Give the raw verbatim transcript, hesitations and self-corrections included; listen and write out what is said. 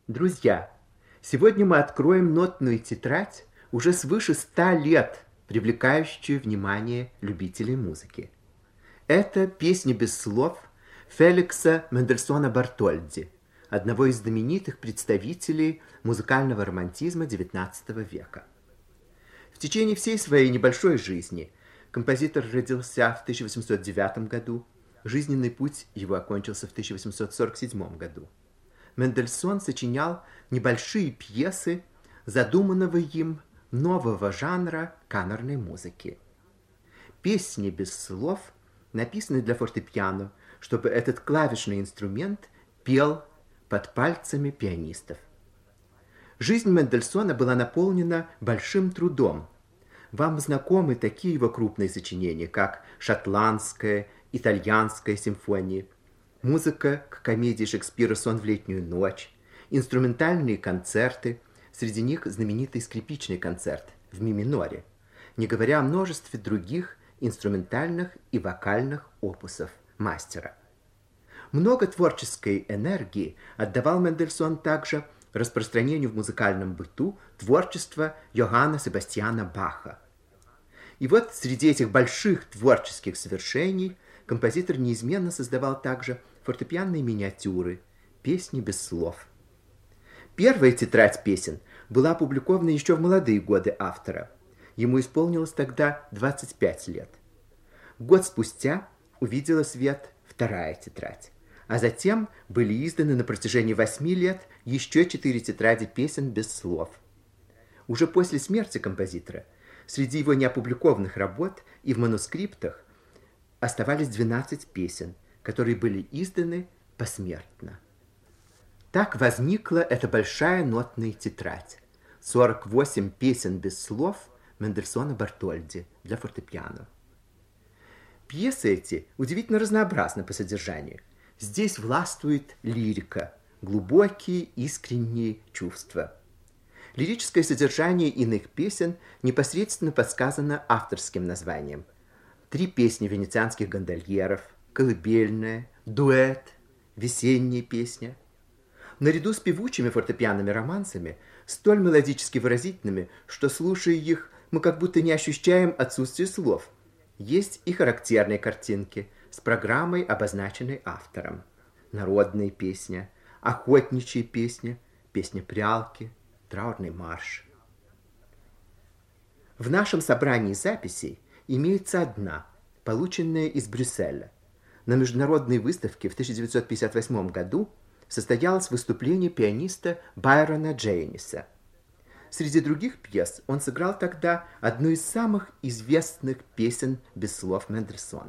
Друзья, сегодня мы откроем нотную тетрадь, уже свыше ста лет привлекающую внимание любителей музыки. Это «Песни без слов» Феликса Мендельсона Бартольди, одного из знаменитых представителей музыкального романтизма девятнадцатого века. В течение всей своей небольшой жизни композитор родился в тысяча восемьсот девятом году, жизненный путь его окончился в тысяча восемьсот сорок седьмом году. Мендельсон сочинял небольшие пьесы, задуманного им нового жанра камерной музыки. Песни без слов написаны для фортепиано, чтобы этот клавишный инструмент пел под пальцами пианистов. Жизнь Мендельсона была наполнена большим трудом. Вам знакомы такие его крупные сочинения, как «Шотландская», «Итальянская симфония», музыка к комедии Шекспира «Сон в летнюю ночь», инструментальные концерты, среди них знаменитый скрипичный концерт в ми миноре, не говоря о множестве других инструментальных и вокальных опусов мастера. Много творческой энергии отдавал Мендельсон также распространению в музыкальном быту творчества Йоганна Себастьяна Баха. И вот среди этих больших творческих свершений композитор неизменно создавал также фортепианные миниатюры, песни без слов. Первая тетрадь песен была опубликована еще в молодые годы автора. Ему исполнилось тогда двадцать пять лет. Год спустя увидела свет вторая тетрадь, а затем были изданы на протяжении восьми лет еще четыре тетради песен без слов. Уже после смерти композитора среди его неопубликованных работ и в манускриптах оставались двенадцать песен, которые были изданы посмертно. Так возникла эта большая нотная тетрадь. сорок восемь песен без слов Мендельсона Бартольди для фортепиано. Пьесы эти удивительно разнообразны по содержанию. Здесь властвует лирика, глубокие искренние чувства. Лирическое содержание иных песен непосредственно подсказано авторским названием. Три песни венецианских гондольеров, колыбельная, дуэт, весенняя песня. Наряду с певучими фортепианными романсами, столь мелодически выразительными, что, слушая их, мы как будто не ощущаем отсутствие слов. Есть и характерные картинки с программой, обозначенной автором. Народная песня, охотничья песня, песня прялки, траурный марш. В нашем собрании записей имеется одна, полученная из Брюсселя. На международной выставке в тысяча девятьсот пятьдесят восьмом году состоялось выступление пианиста Байрона Джейниса. Среди других пьес он сыграл тогда одну из самых известных песен без слов Мендельсона.